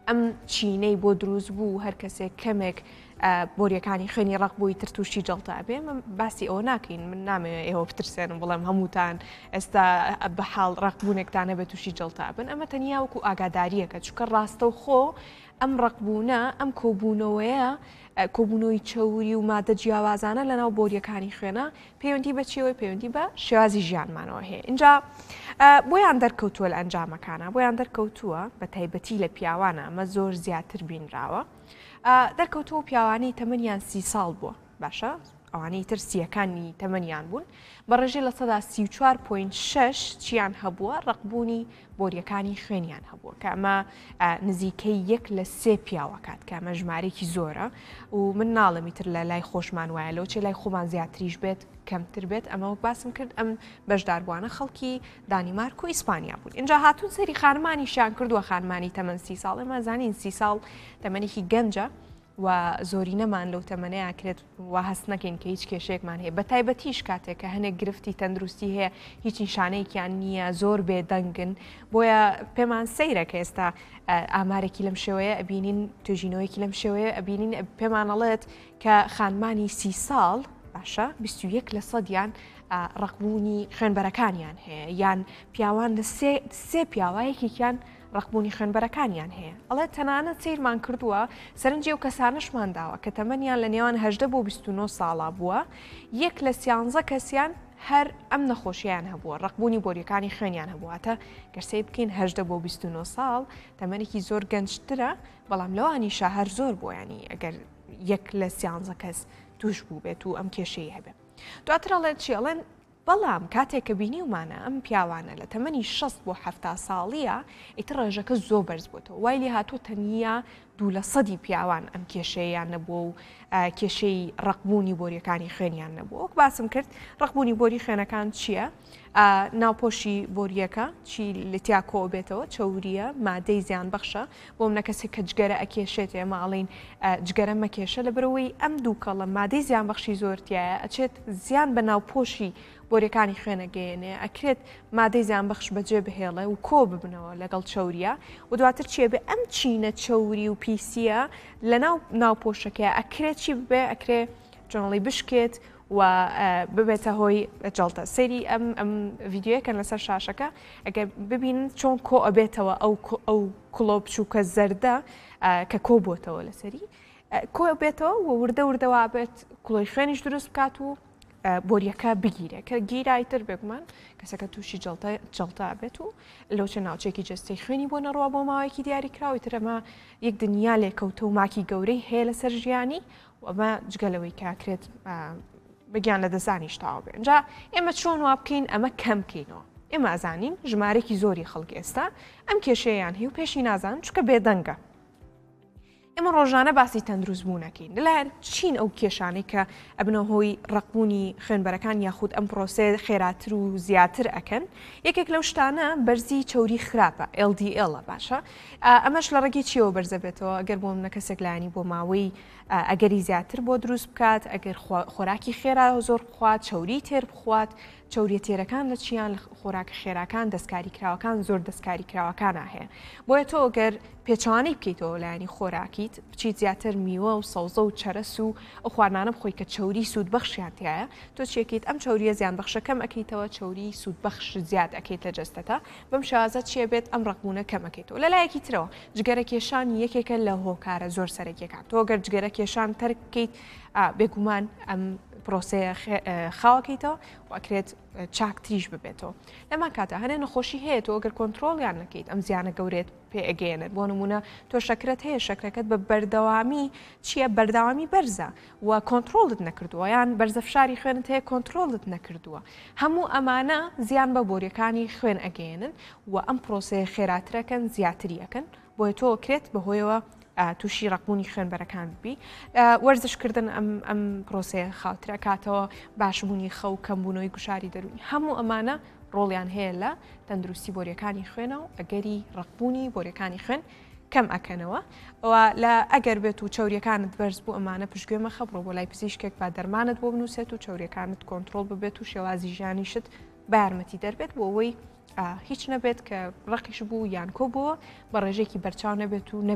ئەم چینەی بۆ دروست بوو هەر کەسێک کەمێک بۆریەکانی خوێنی ڕق بووی تر تووشی جڵتا بێ باسی ئەوە ناکەین من نامەوێت ئێوە بترسێنم بڵێم هەمووتان ئێستا بە حاڵ ڕقبوونێکتانە بە تووشی جڵتا بن ئەمە تەنیا وەکو ئاگاداریەکە چونکە ڕاستە و خۆ ئەم ڕقبوونە ئەم کۆبوونەوەیە کۆبوونەوەی چەوری و مادە جیاوازانە لەناو بۆریەکانی خوێنە پەیوەندی بە چێوەی پەیوەندی بە شێوازی ژیانمانەوە هەیە اینجا بۆیان دەرکەوتووە لە ئەنجامەکانە بۆیان دەرکەوتووە بە تایبەتی لە پیاوانە ئەمە زۆر زیاتر بینراوە دەرکەوتووە پیاوانی تەمەنیان 30 ساڵ بووە باشە ئەوانەی تر سیەکانی تەمەنیان بوون بەڕێژەی لە سەدا 34.6 چیان هەبووە ڕقبوونی بۆریەکانی خوێنیان هەبووە کە ئەمە نزیکەی 1 لە 3 پیاوەکات کە ئەمە ژمارێکی زۆرە و من ناڵەمی تر لە لای خۆشمان وایە لەو چێ لای خۆمان زیاتریش بێت کەمتر بێت ئەمە باسم کرد ئەم بەشداربووانە خەڵکی دانیمارک و ئیسپانیا بوون اینجا هاتوون سەری خانمانیشیان کردووە خانمانی تەمەن 30 ساڵ ئێمە زانین 30 ساڵ تەمەنێکی گەنجە و زۆری نەمان لەو تەمەنەیە کرێت و هەست نەکەین کە هیچ کێشەیەکمان هەیە بە تایبەتیش کاتێک کە هەنێک گرفتی تەندروستی هەیە هیچ نیشانەیەکیان نییە زۆر بێدەنگن بۆیە پێمان سەیرە کە ئێستا ئامارێکی لەم شێوەیە ئەبینین توێژینەوەیکی لەم شێوەیە ئەبینین پێمانەڵێت کە خانمانی 30 ساڵ باشە 21 لە سەدیان ڕقبوونی خوێنبەرەکانیان هەیە یان پیاوان لە سێ پیاوایەکێکیان ڕقبوونی خوێنبەرەکانیان هەیە ئەڵێ تەنانەت سیرمان کردووە سەرنجی و کەسانشمان داوە کە تەمەنیان لە نێوان 18 بۆ 29 ساڵا بووە 1 لە 13 کەسیان هەر ئەم نەخۆشییان هەبووە ڕقبوونی بۆریەکانی خوێنیان هەبوواتە گەرسەی بکەین 18 بۆ 29 ساڵ تەمەنێکی زۆر گەنجترە بەڵام لەوانیشە هەر زۆر بۆیانی ئەگەر 1 لە 13 کەس توش بوو بێت و ئەم کێشەی هەبێت دواتر ئەڵێن چیڵێن بەڵام کاتێک کە بینیومانە ئەم پیاوانە لە تەمەنی 6 بۆ 7 ساڵیە ئیتر ڕێژەکە زۆر بەرز بووتەوە وای لێ هاتوو تەنیا 2 لە 100 پیاوان ئەم کێشەیان نەبووە و کێشەی ڕقبوونی بۆریەکانی خوێنیان نەبووە وەک باسم کرد ڕقبوونی بۆری خوێنەکان چییە؟ ناوپۆشی بۆریەکە چی لەتیا کۆ بێتەوە چەوریە مادەی زیان بەخشە بۆ منە کەسێک کە جگەرە ئەکێشێت ئێمە ئاڵین جگەرە مەکێشە لە برەوەی ئەم دووکەڵە مادەی زیان بەخشی زۆرتیایە ئەچێت زیان بە ناوپۆشی بۆریەکانی خوێنەگەیەنێ ئەکرێت مادەی زیان بەخش بەجێ بهێڵێ و کۆ ببنەوە لەگەڵ چەوریە و دواتر چیە بێ ئەم چینە چەوری و پیسیە لە ناوپۆشەکە ئەکرێت چی ببێ ئەکرێ جۆنڵی بشکێت و ببێتە هۆی جەڵتە سەیری ئەم ڤیددیوەکەن لەسەر شاشەکە ئەگەر ببینن چۆن کۆ ئەبێتەوە ئەو کڵۆ بچووکە زەردە کە کۆ بۆتەوە لەسەری کۆ بێتەوە و وردە وردەوە بێت کڵۆی خوێنیش دروست بکات و بۆریەکە بگیرێ کە گیرایتر بێگومان کەسەکە تووشی جەڵتا بێت و لەوچە ناوچێکی جستەی خوێنی بۆ نەڕوە بۆ ماوەیەکی دیاریکراوی ترەمە یەک دنیا لێکەوتە و ماکی گەورەی هەیە لەسەر ژیانی و ئەمە جگەلەوەی کاکرێت بگیان لە دەزانیش تاوا بێ اینجا ئێمە چۆن وا بکەین ئەمە کەم بکەینەوە ئێمە ئازانین ژمارێکی زۆری خەڵک ئێستا ئەم کێشەیان هی و پێشی نازان چکە بێدەنگە ئێمە ڕۆژانە باسی تەندروست بوونەکەین لەلایەن چین ئەو کێشانەی کە ئەبنە هۆی ڕقبوونی خوێنبەرەکان یاخود ئەم پرۆسێ خێراتر و زیاتر ئەکەن یەکێک لەو شتانە بەرزی چەوری خراپە LDL باشە ئەمەش لە ڕێگەی چیەوە بەرزە بێتەوە ئەگەر بۆ منە کەسێک لایانی بۆ ماوەی ئەگەری زیاتر بۆ دروست بکات ئەگەر خۆراکی خێرا زۆر بخوات چەوری تێر بخوات چەوریە تێرەکان لە چیان لە خۆراکە خێراکان دەستکاری کراوەکان زۆر دەستکاری کراوەکانە هەیە بۆیە تۆ گەر پێچوانەی بکەیتەوە لایانی خۆراکیت بچیت زیاتر میوە و سەوزە و چەرەس و ئەو خواردانە بخۆی کە چەوری سوود بەخشیانتیایە تۆ چێکیت ئەم چەوریە زیان بەخشەکەم ئەەکەیتەوە چەوری سوود بەخش زیاد ئەەکەیت لە جەستەکە بەم شازە چێ بێت ئەم ڕقبوونە کەمەکەیتەوە لەلایەکی ترەوە جگەرە کێشان یەکێکە لە هۆکارە زۆر سەرەکیەکان تۆ گەر جگەرە کێشان تەرکەیت بێگومان ئەم پرۆسەیە خاوەکەیتەوە و ئەکرێت چاکتریش ببێتەوە لەما کاتە هەنێ نەخۆشی هەیە تۆ گەر کۆنتترۆلیان نەکەیت ئەم زیانە گەورێت پێ ئەگەێنێت بۆ نمونە تۆ شەکرت هەیە شەکرەکەت بە بەردەوامی چییە بەرداوامی بەرزە و کۆنتترۆلت نەکردووە یان بەرزەفشاری خوێنت هەیە کۆنتترۆلت نەکردووە هەموو ئەمانە زیان بە بۆریەکانی خوێن ئەگەێنن و ئەم پرۆسەیە خێراترەکەن زیاتریەکەن بۆیە تۆ کرێت بەهۆیەوە تووشی ڕقبوونی خوێنبەرەکان ببی وەرزشکردن ئەم پرۆسەیە خاوترە کاتەوە باشبوونی خەو کەمبوونەوەی گوشاری دەرونی هەموو ئەمانە ڕۆڵیان هەیە لە تەندروستی بۆریەکانی خوێنە و ئەگەری ڕقبوونی بۆریەکانی خوێن کەم ئەکەنەوە لە ئەگەر بێت و چەوریەکانت بەرز بوو ئەمانە پشتگوێمە خەبڕۆ بۆ لای پزیشکێک با دەرمانت بۆ بنووسێت و چەوریەکانت کۆنتترۆل ببێت و شێوازی ژیانیشت بە یارمەتی دەربێت بۆ ئەوەی هیچ نەبێت کە ڕقیش بوو یان کۆ بووە بە ڕێژێکی بەرچاو نەبێت و